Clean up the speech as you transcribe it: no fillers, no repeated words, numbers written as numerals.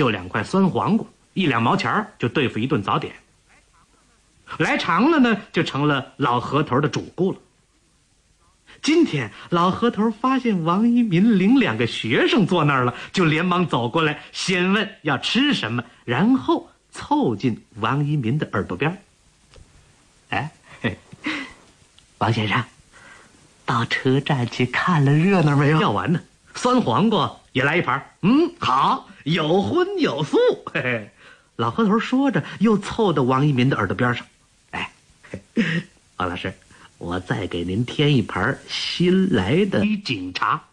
就2块酸黄瓜，1两毛钱就对付一顿早点。来长了呢，就成了老河头的主顾了。今天老河头发现王一民领2个学生坐那儿了，就连忙走过来，先问要吃什么，然后凑近王一民的耳朵边。哎，王先生，到车站去看了热闹没有？要完呢，酸黄瓜也来1盘。好，有荤有素。嘿嘿，老河头说着，又凑到王一民的耳朵边上。哎，王老师，我再给您添1盘新来的黑警茶。